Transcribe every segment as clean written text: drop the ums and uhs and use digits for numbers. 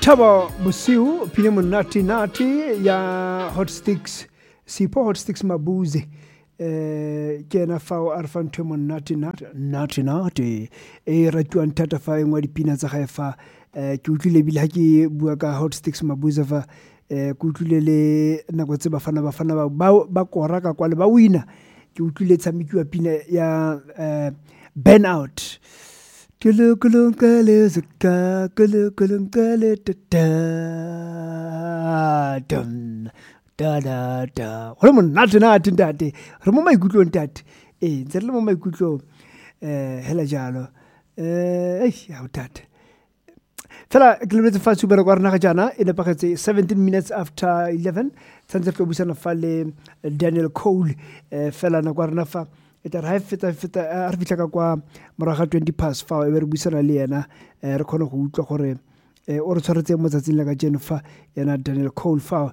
Thabo Bosiu pina monate ya Hot Sticks Sipo Hot Sticks Mabuze ke na fa o arfa ntwe monate e ratuan thata fa engwa dipina tsa gae fa ke utlwile bile ha ke bua ka Hot Sticks Mabuze fa ke utlwile le nako tse bafana ba kora ka kwa le ba wina ke utlwile tsamikiwa pina ya Burn Out kulung kale zaka kulung kale da re mo nate ntate re mo maikutlo ntate ntse re mo maikutlo hela jalo ya utate fela ke lebetse fa tsubela kwa rena ga jana e nepagetse 17 minutes after 11 tsantse re busana fa le Daniel Cole fela na kwa rena fa eta ra feta a re fitla ka kwa moraga 20 past fa e re busana le yena re khona go utlwa gore o re tshwaretse mo tsatsing la ka Jennifer yena Daniel Cole fa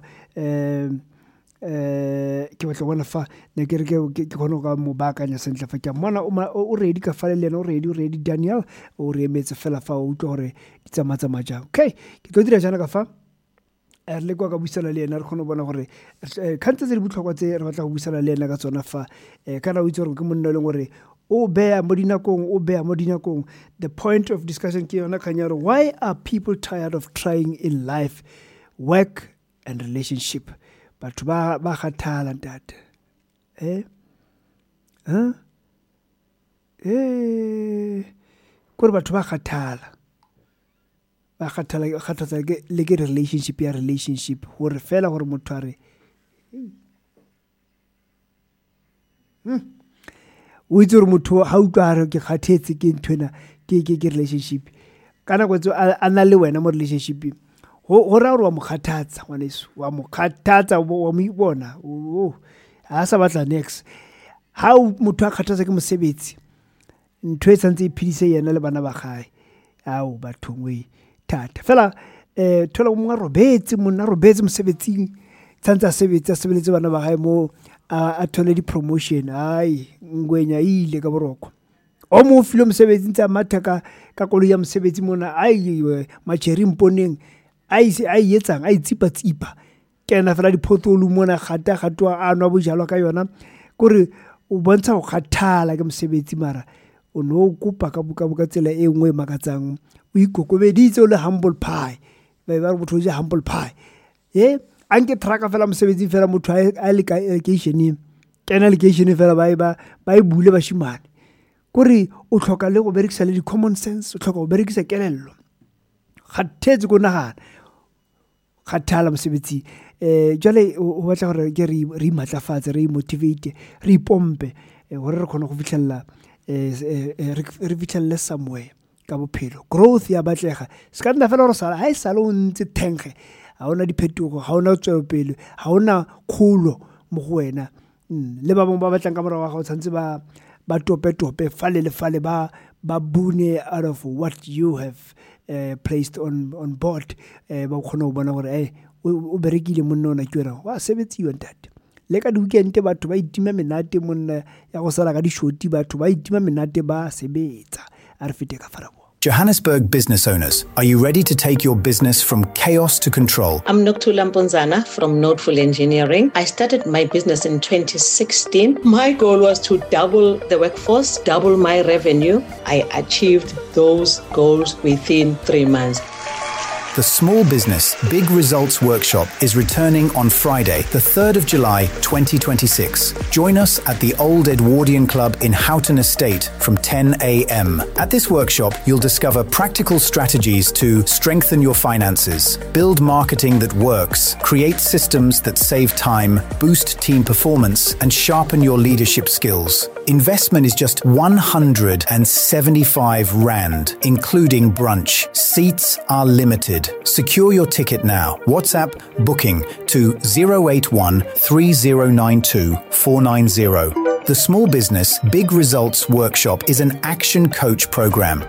ke batla bona fa ne ke khona go mo baakanya sentle fa ke mona o ready ka fa le yena o ready Daniel o re emetse fela fa o utlwa gore ditsamata maja okay ke tlo dira jana ka fa le kwa ka busana le yena re khona bona gore khantse tse di botlhokwa tse re batla go busana le yena ka tsona fa kana o itse gore ke monna le gore o bea mo dinakong the point of discussion ke yona khanyaro why are people tired of trying in life work and relationship batho ba khathala ntate gore batho ba khathala le ke relationship gore fela gore motho are o itse gore motho ha utlwa are ke khathetse ke nthwena ke relationship kana go a na le wena mo relationship go ra gore wa mokhathatsa ngwaneso wa mokhathatsa wa mo ibona ha sa batla next ha motho a khathatsa ke mosebetsi ntho e tsantse e phidise yena le bana ba gae ao bathongwe thata fela thola monna robetse mosebetsing tsantse a sebeletse bana ba gae mo a thole di promotion ai ngwenya ile ka boroko o mo filo mosebetsi ntse a mathaka ka kolo ya mosebetsi mona ai macheri mponeng ai etsang ai tsipa kena fela di photolo mona gatwa a nwa bojalwa ka yona gore o bontsha go khathala ke mosebetsi mara o no kopa ka buka tsela e nngwe makatsang o ikokobeditse o le humble pie ba re botho ja humble pie anke traka fela mosebetsi fela motho a le ka education kena education fela ba e bule ba shimane gore o tlhoka le go berekisa le di common sense o tlhoka go berekisa kelello khathetse go nagana khathala mosebetsi jale o batla gore ke re matlafatse re motivate re pompe gore re khona go fitlhella re fitlhelle somewhere ka bophelo growth ya batlega se ka nna fela re sala ha e sala o ntse thenge ha ona diphetogo ha ona tswelopele ha ona khulo mo go wena le ba bong ba batlang ka morago ga o tshantse ba tope fale ba bune out of what you have placed on board ba khona go bona gore o berekile monna ona ke wa sebetsiwa ntate le ka di weekend batho ba itima menate monna ya go sala ka dishoti batho ba itima menate ba sebetsa a re fete ka farabo. Johannesburg business owners, are you ready to take your business from chaos to control? I'm Nokuthula Mponzana from Noteful Engineering. I started my business in 2016. My goal was to double the workforce, double my revenue. I achieved those goals within 3 months. The Small Business Big Results Workshop is returning on Friday, the 3rd of July, 2026. Join us at the Old Edwardian Club in Houghton Estate from 10 a.m. At this workshop, you'll discover practical strategies to strengthen your finances, build marketing that works, create systems that save time, boost team performance, and sharpen your leadership skills. Investment is just 175 Rand, including brunch. Seats are limited. Secure your ticket now. WhatsApp booking to 081 3092 490. The Small Business Big Results Workshop is an action coach program.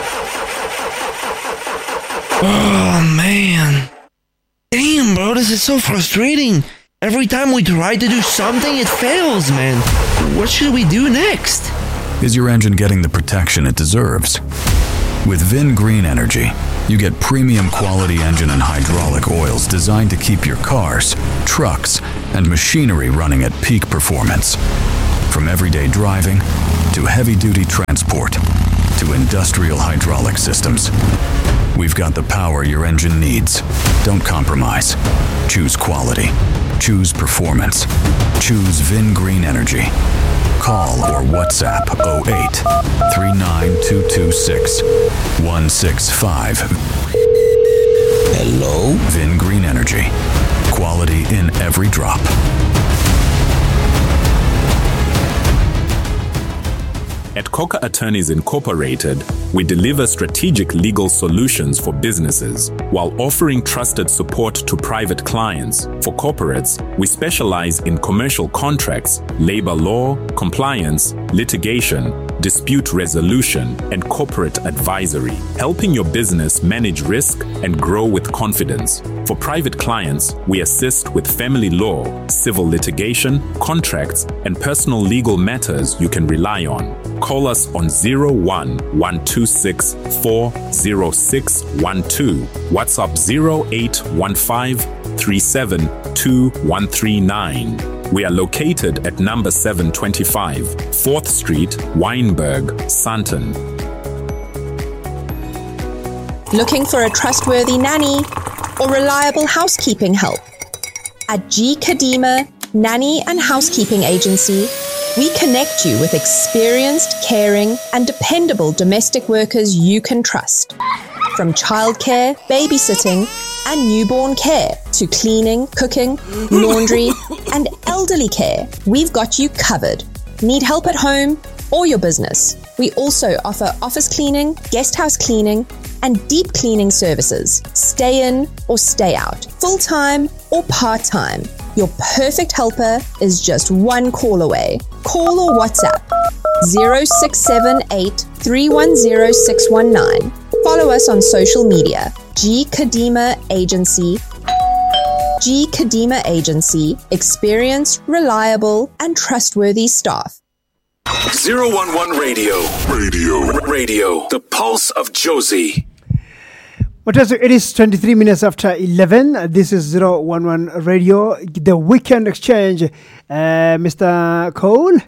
Oh, man. Damn, bro, this is so frustrating. Every time we try to do something, it fails, man. What should we do next? Is your engine getting the protection it deserves? With Vin Green Energy, You get premium quality engine and hydraulic oils designed to keep your cars, trucks, and machinery running at peak performance. From everyday driving to heavy-duty transport to industrial hydraulic systems, we've got the power your engine needs. Don't compromise. Choose quality. Choose performance. Choose Vin Green Energy. Call or WhatsApp 08 39226 165. Hello? Vin Green Energy. Quality in every drop. At Coca Attorneys Incorporated, we deliver strategic legal solutions for businesses while offering trusted support to private clients. For corporates, we specialize in commercial contracts, labor law, compliance, litigation, dispute resolution, and corporate advisory, helping your business manage risk and grow with confidence. For private clients, we assist with family law, civil litigation, contracts, and personal legal matters you can rely on. Call us on 01-126 406 12, WhatsApp 0815 37 2139. We are located at number 725, 4th Street, Wynberg, Sandton. Looking for a trustworthy nanny or reliable housekeeping help? At G. Kadima Nanny and Housekeeping Agency, we connect you with experienced, caring, and dependable domestic workers you can trust. From childcare, babysitting, and newborn care to cleaning, cooking, laundry, and elderly care, we've got you covered. Need help at home or your business? We also offer office cleaning, guest house cleaning, and deep cleaning services. Stay in or stay out, full-time or part-time. Your perfect helper is just one call away. Call or WhatsApp 0678 310 619. Follow us on social media. G. Kadima Agency. G. Kadima Agency. Experienced, reliable, and trustworthy staff. 011 Radio. The pulse of Josie. It is 23 minutes after 11. This is 011 Radio, the Weekend Exchange. Mr. Cole?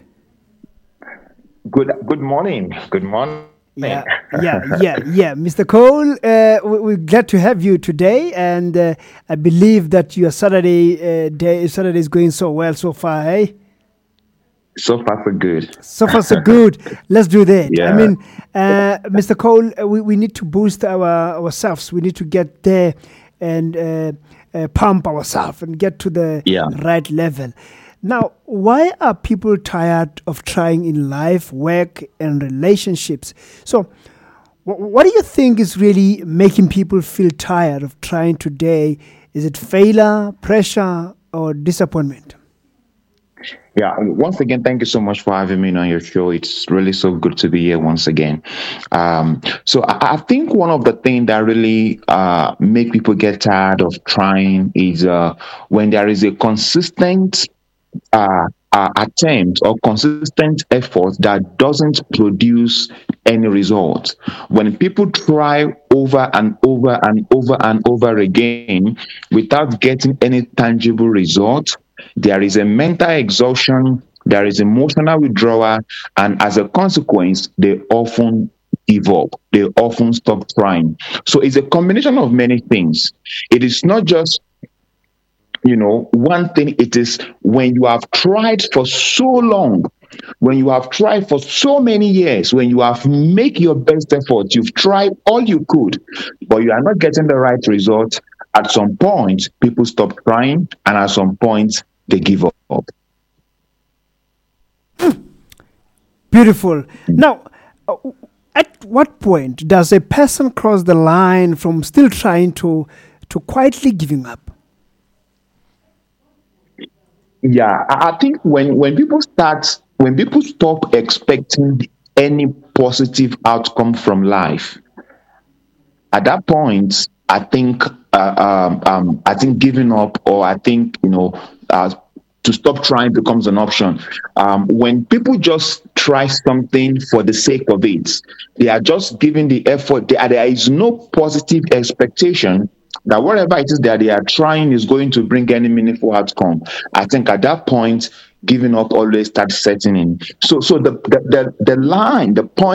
Good morning. Good morning. Yeah. Mr. Cole, we're glad to have you today, and I believe that your Saturday is going so well so far, eh? So far, so good. So far, so good. Let's do that. Yeah. I mean, Mr. Cole, we need to boost ourselves. We need to get there and pump ourselves and get to the right level. Now, why are people tired of trying in life, work, and relationships? So, what do you think is really making people feel tired of trying today? Is it failure, pressure, or disappointment? Yeah, once again, thank you so much for having me on your show. It's really so good to be here once again. So I think one of the things that really make people get tired of trying is when there is a consistent attempt or consistent effort that doesn't produce any result. When people try over and over and over and over again without getting any tangible result, there is a mental exhaustion, there is emotional withdrawal, and as a consequence, they often give up. They often stop trying. So it's a combination of many things. It is not just one thing. It is when you have tried for so long, when you have tried for so many years, when you have made your best effort, you've tried all you could, but you are not getting the right result. At some point, people stop trying, and at some point, they give up. Beautiful. Now, at what point does a person cross the line from still trying to quietly giving up? Yeah, I think when people stop expecting any positive outcome from life, at that point, I think giving up, or I think to stop trying becomes an option. When people just try something for the sake of it, they are just giving the effort. There is no positive expectation that whatever it is that they are trying is going to bring any meaningful outcome. I think at that point, giving up always starts setting in. So the point